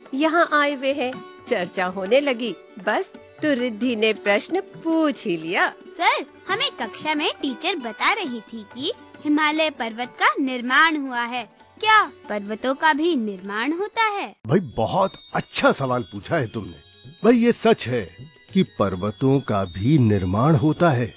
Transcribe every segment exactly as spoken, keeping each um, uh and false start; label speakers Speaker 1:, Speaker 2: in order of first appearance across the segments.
Speaker 1: यहाँ आए हुए हैं। चर्चा होने लगी, बस तो रिद्धि ने प्रश्न पूछ ही लिया।
Speaker 2: सर, हमें कक्षा में टीचर बता रही थी कि हिमालय पर्वत का निर्माण हुआ है। क्या पर्वतों का भी निर्माण होता है?
Speaker 3: भाई बहुत अच्छा सवाल पूछा है तुमने। भाई ये सच है कि पर्वतों का भी निर्माण होता है।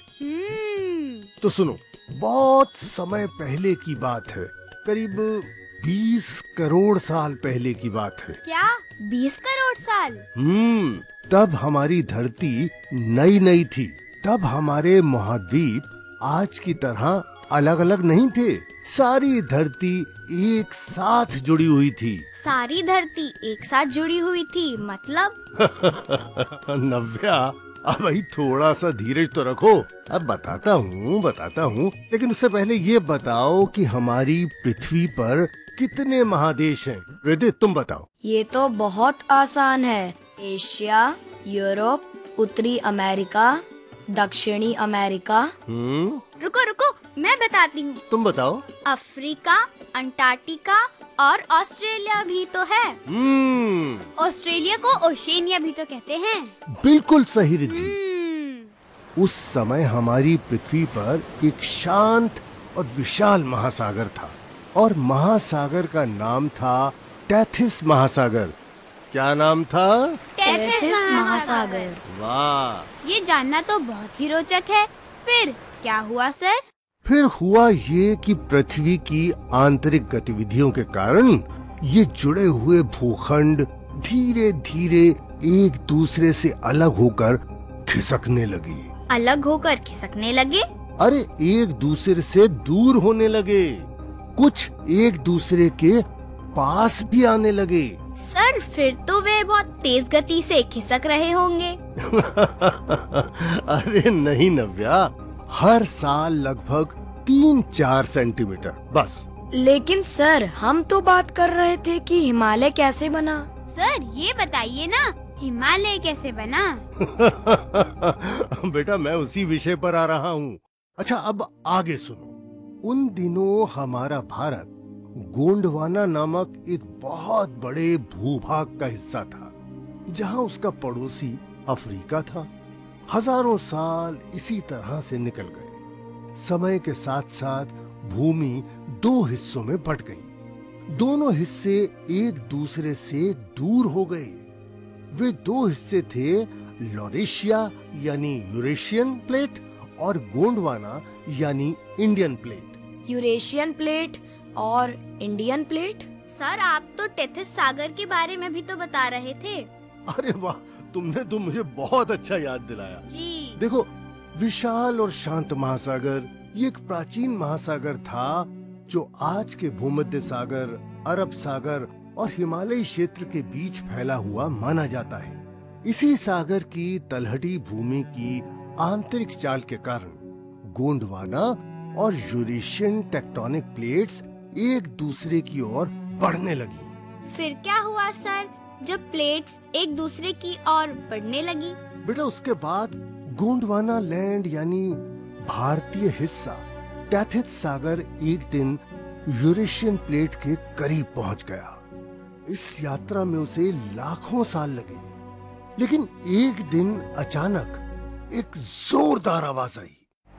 Speaker 3: तो सुनो, बहुत समय पहले की बात है, करीब बीस करोड़ साल पहले की बात है।
Speaker 2: क्या बीस करोड़ साल?
Speaker 3: हम्म तब हमारी धरती नई नई थी। तब हमारे महाद्वीप आज की तरह अलग अलग नहीं थे। सारी धरती एक साथ जुड़ी हुई थी।
Speaker 2: सारी धरती एक साथ जुड़ी हुई थी मतलब?
Speaker 3: नव्या, अब भाई थोड़ा सा धीरज तो रखो। अब बताता हूँ बताता हूँ लेकिन उससे पहले ये बताओ कि हमारी पृथ्वी पर कितने महादेश हैं? रिद्धि तुम बताओ।
Speaker 4: ये तो बहुत आसान है। एशिया, यूरोप, उत्तरी अमेरिका, दक्षिणी अमेरिका।
Speaker 3: हम्म
Speaker 2: रुको रुको, मैं बताती हूँ।
Speaker 3: तुम बताओ।
Speaker 2: अफ्रीका, अंटार्कटिका और ऑस्ट्रेलिया भी तो है।
Speaker 3: हम्म
Speaker 2: ऑस्ट्रेलिया को ओशेनिया भी तो कहते हैं।
Speaker 3: बिल्कुल सही रिद्धि।
Speaker 2: हम्म।
Speaker 3: उस समय हमारी पृथ्वी पर एक शांत और विशाल महासागर था और महासागर का नाम था टेथिस महासागर। क्या नाम था?
Speaker 2: टेथिस
Speaker 4: महासागर।
Speaker 3: वाह,
Speaker 2: ये जानना तो बहुत ही रोचक है। फिर क्या हुआ सर?
Speaker 3: फिर हुआ ये कि पृथ्वी की आंतरिक गतिविधियों के कारण ये जुड़े हुए भूखंड धीरे धीरे एक दूसरे से अलग होकर खिसकने लगे।
Speaker 2: अलग होकर खिसकने लगे?
Speaker 3: अरे एक दूसरे से दूर होने लगे, कुछ एक दूसरे के पास भी आने लगे।
Speaker 2: सर, फिर तो वे बहुत तेज गति से खिसक रहे होंगे।
Speaker 3: अरे नहीं नव्या, हर साल लगभग तीन चार सेंटीमीटर बस।
Speaker 4: लेकिन सर, हम तो बात कर रहे थे कि हिमालय कैसे बना।
Speaker 2: सर, ये बताइए ना, हिमालय कैसे बना?
Speaker 3: बेटा मैं उसी विषय पर आ रहा हूँ। अच्छा अब आगे सुनो। उन दिनों हमारा भारत गोंडवाना नामक एक बहुत बड़े भूभाग का हिस्सा था, जहाँ उसका पड़ोसी अफ्रीका था। हजारों साल इसी तरह से निकल गए। समय के साथ साथ भूमि दो हिस्सों में बट गई। दोनों हिस्से एक दूसरे से दूर हो गए। वे दो हिस्से थे लॉरेशिया यानी यूरेशियन प्लेट और गोंडवाना यानी इंडियन प्लेट।
Speaker 4: यूरेशियन प्लेट और इंडियन प्लेट?
Speaker 2: सर, आप तो टेथिस सागर के बारे में भी तो बता रहे थे।
Speaker 3: अरे वाह, तुमने तो मुझे बहुत अच्छा याद दिलाया।
Speaker 2: जी।
Speaker 3: देखो, विशाल और शांत महासागर ये एक प्राचीन महासागर था जो आज के भूमध्य सागर, अरब सागर और हिमालयी क्षेत्र के बीच फैला हुआ माना जाता है। इसी सागर की तलहटी भूमि की आंतरिक चाल के कारण गोंडवाना और यूरेशियन टेक्टोनिक प्लेट्स एक दूसरे की ओर बढ़ने लगी।
Speaker 2: फिर क्या हुआ सर, जब प्लेट्स एक दूसरे की ओर बढ़ने लगी?
Speaker 3: बेटा उसके बाद गोंडवाना लैंड यानी भारतीय हिस्सा टेथिस सागर एक दिन यूरेशियन प्लेट के करीब पहुंच गया। इस यात्रा में उसे लाखों साल लगे, लेकिन एक दिन अचानक एक जोरदार आवाज आई।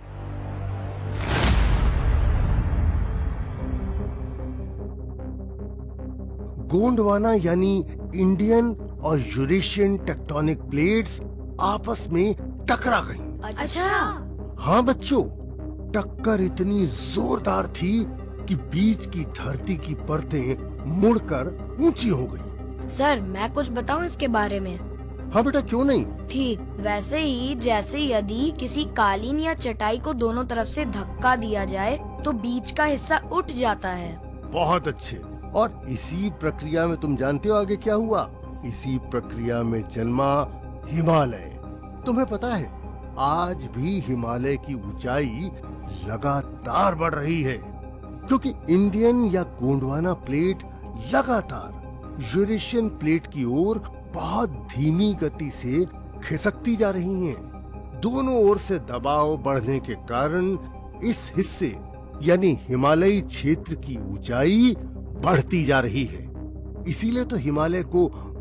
Speaker 3: गोंडवाना यानी इंडियन और यूरेशियन टेक्टोनिक प्लेट्स आपस में टकरा गईं।
Speaker 4: अच्छा।
Speaker 3: हाँ बच्चों, टक्कर इतनी जोरदार थी कि बीच की धरती की परतें मुड़कर ऊंची हो गईं।
Speaker 4: सर, मैं कुछ बताऊं इसके बारे में?
Speaker 3: हाँ बेटा, क्यों नहीं।
Speaker 4: ठीक वैसे ही जैसे यदि किसी कालीन या चटाई को दोनों तरफ से धक्का दिया जाए तो बीच का हिस्सा उठ जाता है।
Speaker 3: बहुत अच्छे। और इसी प्रक्रिया में तुम जानते हो आगे क्या हुआ? इसी प्रक्रिया में जन्मा हिमालय। तुम्हें पता है आज भी हिमालय की ऊंचाई लगातार बढ़ रही है, क्योंकि इंडियन या गोंडवाना प्लेट लगातार यूरेशियन प्लेट की ओर बहुत धीमी गति से खिसकती जा रही हैं। दोनों ओर से दबाव बढ़ने के कारण इस हिस्से यानी हिमालयी क्षेत्र की ऊंचाई बढ़ती जा रही है। इसीलिए तो हिमालय को